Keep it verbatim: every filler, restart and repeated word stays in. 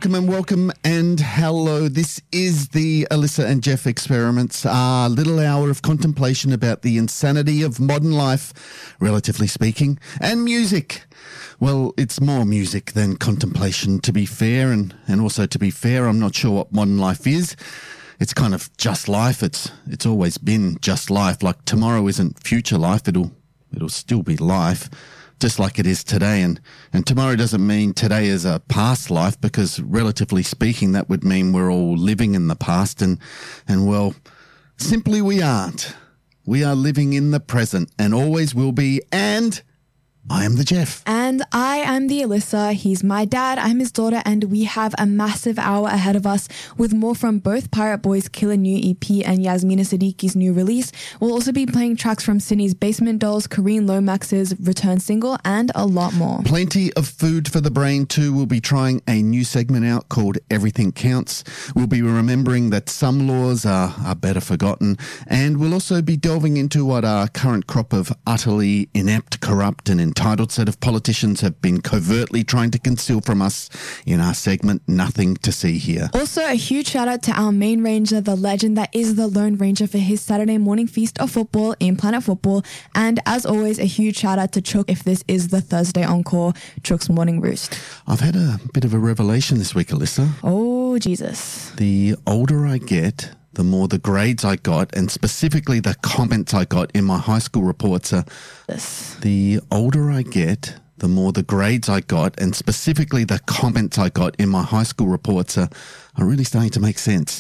Welcome and welcome and hello. This is the Alyssa and Jeff Experiments, our little hour of contemplation about the insanity of modern life, relatively speaking, and music. Well, it's more music than contemplation, to be fair, and, and also to be fair, I'm not sure what modern life is. It's kind of just life. It's it's always been just life. Like tomorrow isn't future life. It'll it'll still be life, just like it is today. And, and tomorrow doesn't mean today is a past life, because relatively speaking, that would mean we're all living in the past. And, and well, simply we aren't. We are living in the present and always will be. And I am the Jeff. And I am the Alyssa. He's my dad, I'm his daughter, and we have a massive hour ahead of us with more from both Pirate Boy's killer new E P and Yasmina Siddiqui's new release. We'll also be playing tracks from Sydney's Basement Dolls, Kareen Lomax's return single, and a lot more. Plenty of food for the brain too. We'll be trying a new segment out called Everything Counts. We'll be remembering that some laws are, are better forgotten, and we'll also be delving into what our current crop of utterly inept, corrupt and entitled set of politicians have been covertly trying to conceal from us in our segment Nothing to See Here. Also, a huge shout out to our main ranger, the legend that is the Lone Ranger, for his Saturday morning feast of football in Planet Football. And as always, a huge shout out to Chook if this is the Thursday encore, Chook's Morning Roost. I've had a bit of a revelation this week, Alyssa. Oh, Jesus. The older I get, the more the grades I got, and specifically the comments I got in my high school reports are, Yes. the older I get, the more the grades I got, and specifically the comments I got in my high school reports are, are really starting to make sense.